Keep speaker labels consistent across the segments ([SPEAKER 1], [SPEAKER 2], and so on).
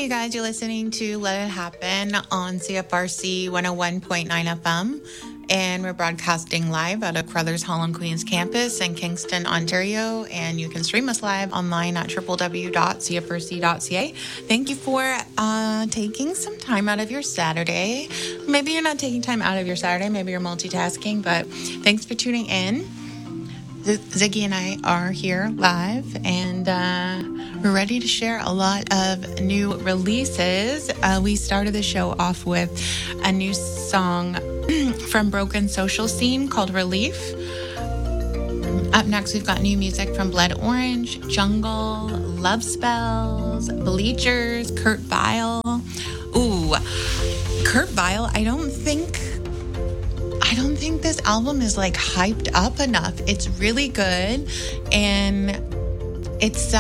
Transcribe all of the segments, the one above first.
[SPEAKER 1] Hey, you guys, you're listening to Let It Happen on CFRC 101.9 FM. And we're broadcasting live out of Crothers Hall and Queens campus in Kingston, Ontario. And you can stream us live online at www.cfrc.ca. Thank you for taking some time out of your Saturday. Maybe you're not taking time out of your Saturday. Maybe you're multitasking. But thanks for tuning in. Ziggy and I are here live, and we're ready to share a lot of new releases. We started the show off with a new song from Broken Social Scene called Relief. Up next, we've got new music from Blood Orange, Jungle, Love Spells, Bleachers, Kurt Vile. Ooh, Kurt Vile, I don't think this album is like hyped up enough. It's really good, and it's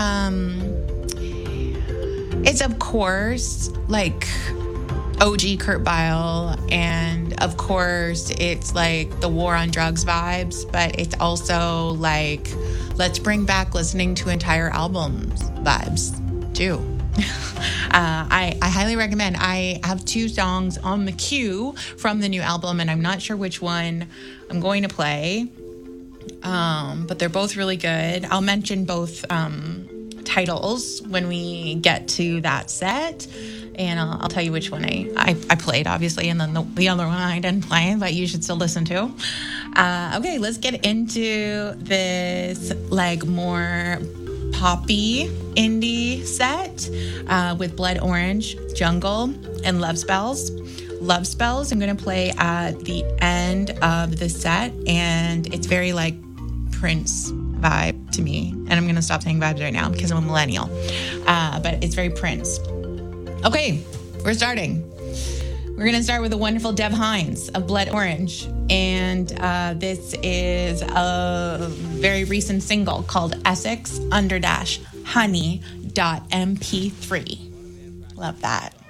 [SPEAKER 1] of course like OG Kurt Vile, and of course it's like the war on drugs vibes, but it's also like let's bring back listening to entire albums vibes too. I highly recommend. I have 2 songs on the queue from the new album, and I'm not sure which one I'm going to play, but they're both really good. I'll mention both titles when we get to that set, and I'll tell you which one I played, obviously, and then the other one I didn't play, but you should still listen to. Okay, let's get into this like more poppy indie set with Blood Orange, Jungle, and Love Spells. Love Spells I'm going to play at the end of the set, and it's very like Prince vibe to me, and I'm going to stop saying vibes right now because I'm a millennial, but it's very Prince. Okay, we're starting. We're going to start with the wonderful Dev Hynes of Blood Orange, and this is a very recent single called Essex_honey.mp3. Love that.